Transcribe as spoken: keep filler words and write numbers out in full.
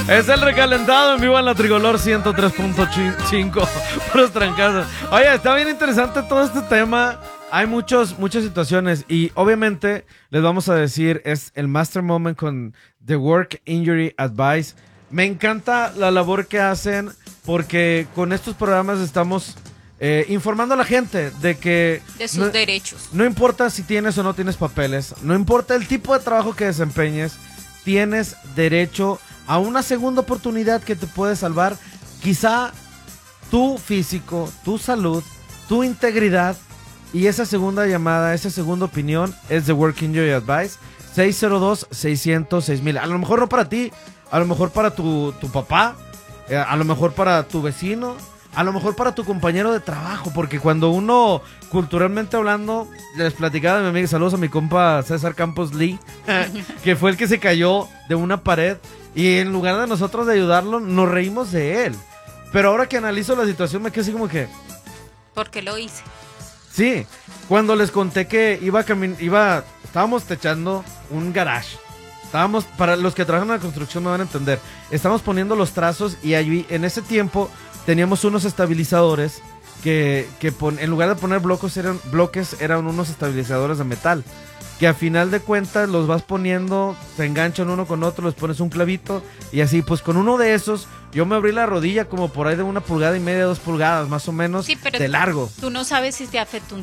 Es el recalentado en vivo en la Tricolor ciento tres punto cinco. Puros trancazos. Oye, está bien interesante todo este tema. Hay muchos, muchas situaciones y obviamente les vamos a decir, es el Master Moment con The Work Injury Advice. Me encanta la labor que hacen porque con estos programas estamos eh, informando a la gente de que... De sus no, derechos. No importa si tienes o no tienes papeles, no importa el tipo de trabajo que desempeñes, tienes derecho a una segunda oportunidad que te puede salvar quizá tu físico, tu salud, tu integridad. Y esa segunda llamada, esa segunda opinión es The Work Injury Advice, seis cero dos, seis cero cero, seis mil. A lo mejor no para ti, a lo mejor para tu, tu papá, eh, a lo mejor para tu vecino, a lo mejor para tu compañero de trabajo, porque cuando uno, culturalmente hablando, les platicaba de mi amiga, saludos a mi compa César Campos Lee, que fue el que se cayó de una pared y en lugar de nosotros de ayudarlo, nos reímos de él. Pero ahora que analizo la situación me quedé así como que... ¿Por qué lo hice? Sí, cuando les conté que iba a camin- iba, estábamos techando un garage. Estábamos, para los que trabajan en la construcción me van a entender, estábamos poniendo los trazos y allí en ese tiempo teníamos unos estabilizadores que, que pon, en lugar de poner bloques eran, bloques eran unos estabilizadores de metal. Que a final de cuentas los vas poniendo, se enganchan uno con otro, les pones un clavito y así, pues con uno de esos yo me abrí la rodilla como por ahí de una pulgada y media, dos pulgadas más o menos, Sí, pero de largo. Tú no sabes si te afectó un